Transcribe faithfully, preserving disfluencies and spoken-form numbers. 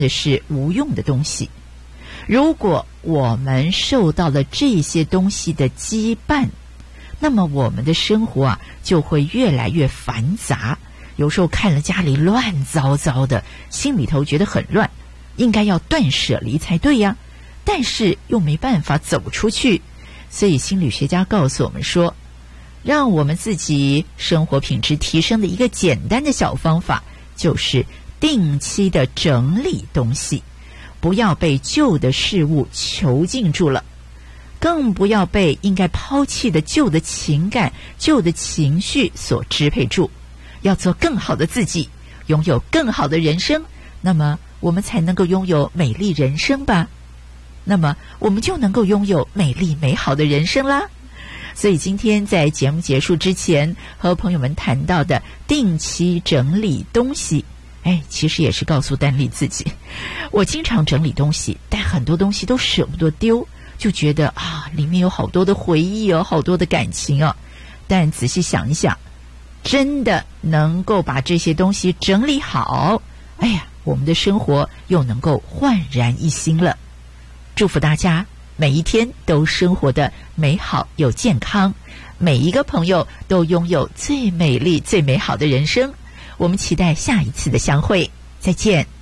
的是无用的东西。如果我们受到了这些东西的羁绊，那么我们的生活啊就会越来越繁杂。有时候看了家里乱糟糟的，心里头觉得很乱，应该要断舍离才对呀，但是又没办法走出去。所以心理学家告诉我们说，让我们自己生活品质提升的一个简单的小方法，就是定期的整理东西，不要被旧的事物囚禁住了，更不要被应该抛弃的旧的情感、旧的情绪所支配住，要做更好的自己，拥有更好的人生，那么我们才能够拥有美丽人生吧。那么我们就能够拥有美丽美好的人生啦。所以今天在节目结束之前和朋友们谈到的定期整理东西，哎，其实也是告诉丹丽自己，我经常整理东西，但很多东西都舍不得丢，就觉得啊，里面有好多的回忆哦，好多的感情哦。但仔细想一想，真的能够把这些东西整理好，哎呀，我们的生活又能够焕然一新了。祝福大家每一天都生活的美好又健康，每一个朋友都拥有最美丽最美好的人生。我们期待下一次的相会，再见。